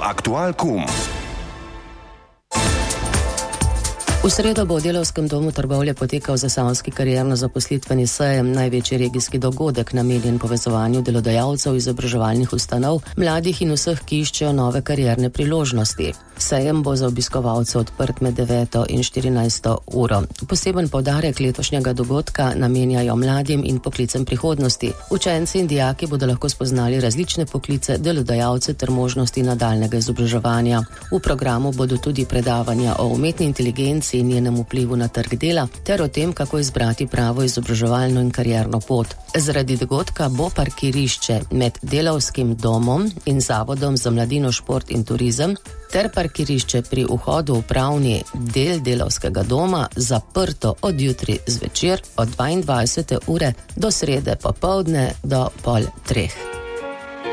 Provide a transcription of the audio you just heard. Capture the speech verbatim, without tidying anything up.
Aktualkum. V sredo bo v Delavskem domu Trbovlje potekal zasavski karierno-zaposlitveni sejem, največji regijski dogodek namenjen povezovanju delodajalcev, izobraževalnih ustanov, mladih in vseh, ki iščejo nove karierne priložnosti. Sejem bo za obiskovalce odprt med deveto in štirinajsto uro. Poseben poudarek letošnjega dogodka namenjajo mladim in poklicem prihodnosti. Učenci in dijaki bodo lahko spoznali različne poklice, delodajalce ter možnosti nadaljnega izobraževanja. V programu bodo tudi predavanja o umetni inteligenci in njenem vplivu na trg dela, ter o tem, kako izbrati pravo izobraževalno in karierno pot. Zaradi dogodka bo parkirišče med Delavskim domom in Zavodom za mladino, šport in turizem ter parkirišče pri vhodu v upravni del Delavskega doma zaprto od jutri zvečer od dvaindvajsete ure do srede popoldne do pol treh.